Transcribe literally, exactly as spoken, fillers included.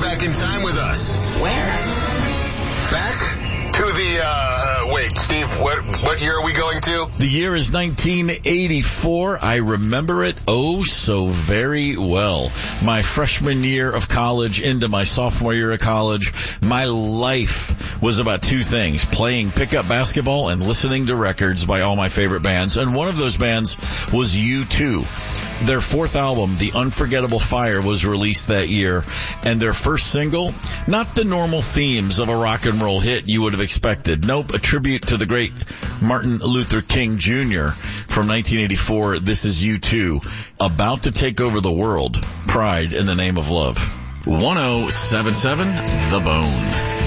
back in time with us. Where? Back to the, uh, wait, Steve, what what year are we going to? The year is nineteen eighty-four. I remember it oh so very well. My freshman year of college into my sophomore year of college, my life was about two things: playing pickup basketball and listening to records by all my favorite bands. And one of those bands was U two. Their fourth album, The Unforgettable Fire, was released that year, and their first single, not the normal themes of a rock and roll hit you would have expected. Nope, a tribute to the great Martin Luther King Junior from nineteen eighty-four. This is U two, about to take over the world. Pride in the Name of Love. one oh seven point seven The Bone.